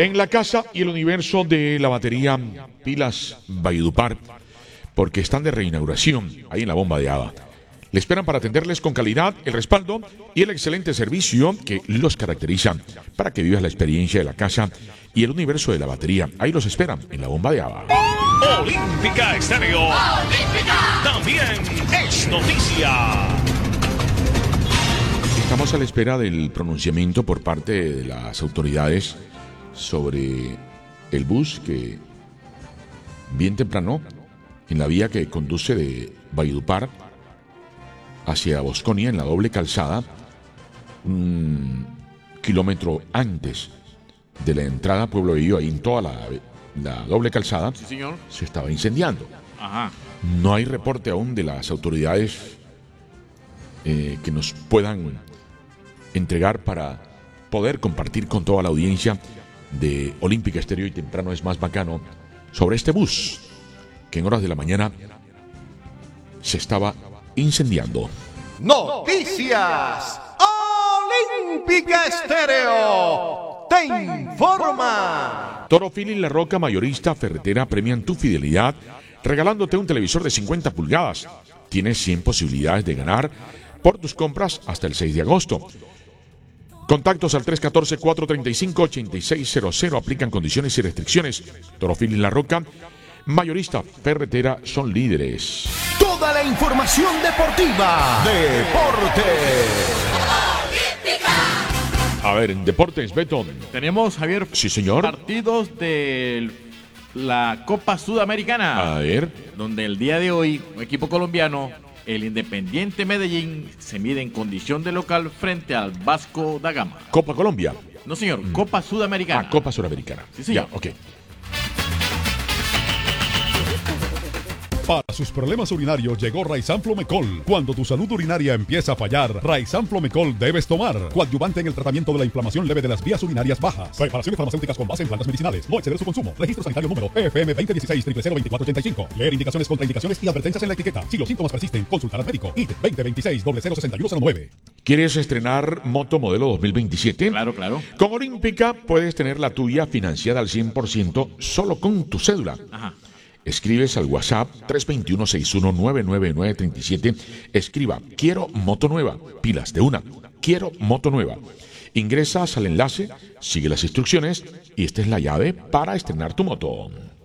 En la casa y el universo de la batería Pilas Valledupar, porque están de reinauguración ahí en la Bomba de Haba. Le esperan para atenderles con calidad, el respaldo y el excelente servicio que los caracteriza para que vivas la experiencia de la casa y el universo de la batería. Ahí los esperan en la Bomba de Haba. Olímpica Estéreo. Olímpica. También es noticia. Estamos a la espera del pronunciamiento por parte de las autoridades sobre el bus que bien temprano en la vía que conduce de Valledupar hacia Bosconia en la doble calzada, un kilómetro antes de la entrada a Pueblo Bello, ahí en toda la doble calzada, sí, señor, se estaba incendiando. Ajá. No hay reporte aún de las autoridades que nos puedan entregar para poder compartir con toda la audiencia de Olímpica Estéreo y Temprano es Más Bacano sobre este bus que en horas de la mañana se estaba incendiando. Noticias Olímpica Estéreo te informa. Toro Philly La Roca Mayorista Ferretera premian tu fidelidad regalándote un televisor de 50 pulgadas. Tienes 100 posibilidades de ganar por tus compras hasta el 6 de agosto. Contactos al 314-435-8600. Aplican condiciones y restricciones. Toro Philly La Roca Mayorista Ferretera son líderes. Toda la información deportiva. A ver, en Deportes, Beto. Tenemos, Javier, Sí, señor. partidos de la Copa Sudamericana. A ver. Donde el día de hoy, un equipo colombiano, el Independiente Medellín, se mide en condición de local frente al Vasco da Gama. Copa Colombia. No, señor, Copa Sudamericana. Copa Sudamericana. Sí, señor. Ya, ok. Para sus problemas urinarios llegó Raizan Flomecol. Cuando tu salud urinaria empieza a fallar, Raizan Flomecol debes tomar. Coadyuvante en el tratamiento de la inflamación leve de las vías urinarias bajas. Preparaciones farmacéuticas con base en plantas medicinales. No exceder su consumo. Registro sanitario número FM 2016-002485. Leer indicaciones, contraindicaciones y advertencias en la etiqueta. Si los síntomas persisten, consultar al médico. IT 2026-006109. ¿Quieres estrenar moto modelo 2027? Claro, claro. Con Olímpica puedes tener la tuya financiada al 100% solo con tu cédula. Ajá. Escribes al WhatsApp 321-6199937. Escriba, quiero moto nueva. Pilas de una. Quiero moto nueva. Ingresas al enlace, sigue las instrucciones y esta es la llave para estrenar tu moto.